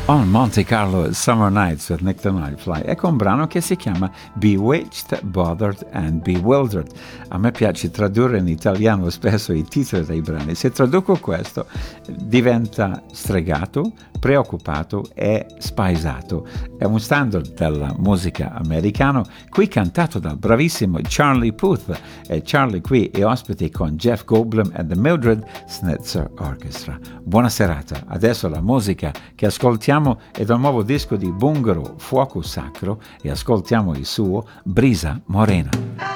On Monte Carlo Summer Nights with Nick the Nightfly. Ecco un brano che si chiama Bewitched, Bothered and Bewildered. A me piace tradurre in italiano spesso i titoli dei brani. Se traduco questo diventa stregato, preoccupato e spaesato. È un standard della musica americana, qui cantato dal bravissimo Charlie Puth. E Charlie qui è ospite con Jeff Goldblum e the Mildred Snitzer Orchestra. Buona serata. Adesso la musica che ascoltiamo è dal nuovo disco di Bungaro, Fuoco Sacro, e ascoltiamo il suo Brisa Morena.